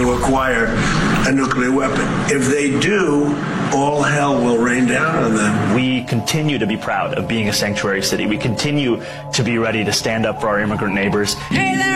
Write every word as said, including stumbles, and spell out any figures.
to acquire a nuclear weapon. If they do, all hell will rain down on them. We continue to be proud of being a sanctuary city. We continue to be ready to stand up for our immigrant neighbors. Hey there.